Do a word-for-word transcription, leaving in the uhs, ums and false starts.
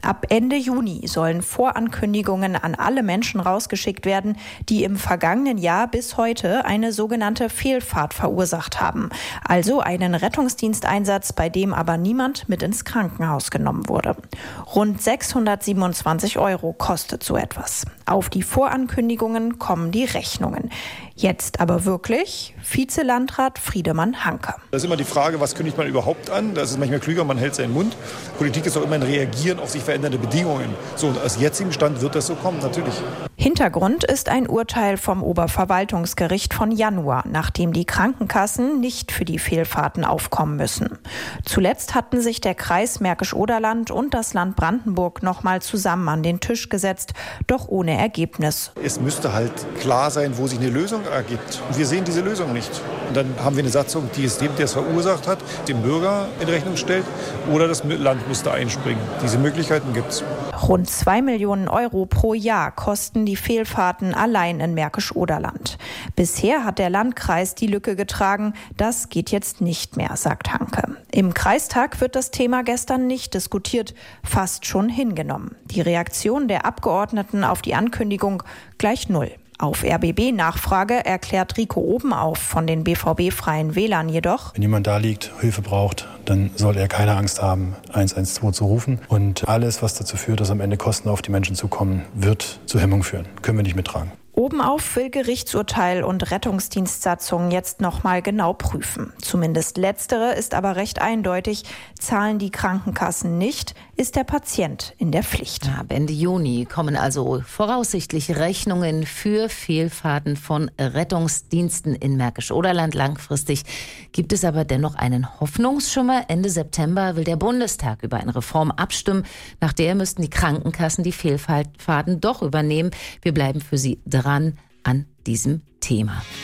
Ab Ende Juni sollen Vorankündigungen an alle Menschen rausgeschickt werden, die im vergangenen Jahr bis heute eine sogenannte Fehlfahrt verursacht haben. Also einen Rettungsdiensteinsatz, bei dem aber niemand mit ins Krankenhaus genommen wurde. Rund sechshundertsiebenundzwanzig Euro kostet so etwas. Auf die Vorankündigungen kommen die Rechnungen. Jetzt aber wirklich Vizelandrat Friedemann Hanke. Das ist immer die Frage, was kündigt man überhaupt an? Das ist manchmal klüger, man hält seinen Mund. Politik ist doch immer ein Reagieren auf sich verändernde Bedingungen. So, und aus jetzigem Stand wird das so kommen, natürlich. Hintergrund ist ein Urteil vom Oberverwaltungsgericht von Januar, nachdem die Krankenkassen nicht für die Fehlfahrten aufkommen müssen. Zuletzt hatten sich der Kreis Märkisch-Oderland und das Land Brandenburg noch mal zusammen an den Tisch gesetzt, doch ohne Ergebnis. Es müsste halt klar sein, wo sich eine Lösung ergibt. Und wir sehen diese Lösung nicht. Und dann haben wir eine Satzung, die es dem, der es verursacht hat, dem Bürger in Rechnung stellt, oder das Land müsste einspringen. Diese Möglichkeiten gibt es. Rund zwei Millionen Euro pro Jahr kosten die Fehlfahrten allein in Märkisch-Oderland. Bisher hat der Landkreis die Lücke getragen. Das geht jetzt nicht mehr, sagt Hanke. Im Kreistag wird das Thema gestern nicht diskutiert, fast schon hingenommen. Die Reaktion der Abgeordneten auf die Ankündigung gleich null. Auf R B B-Nachfrage erklärt Rico Obenauf von den B V B-Freien Wählern jedoch: Wenn jemand da liegt, Hilfe braucht, dann soll er keine Angst haben, eins eins zwei zu rufen. Und alles, was dazu führt, dass am Ende Kosten auf die Menschen zukommen, wird zu Hemmung führen. Können wir nicht mittragen. Obenauf will Gerichtsurteil und Rettungsdienstsatzungen jetzt noch mal genau prüfen. Zumindest letztere ist aber recht eindeutig. Zahlen die Krankenkassen nicht, ist der Patient in der Pflicht. Ab Ende Juni kommen also voraussichtlich Rechnungen für Fehlfahrten von Rettungsdiensten in Märkisch-Oderland. Langfristig gibt es aber dennoch einen Hoffnungsschimmer. Ende September will der Bundestag über eine Reform abstimmen. Nach der müssten die Krankenkassen die Fehlfahrten doch übernehmen. Wir bleiben für Sie dran an diesem Thema.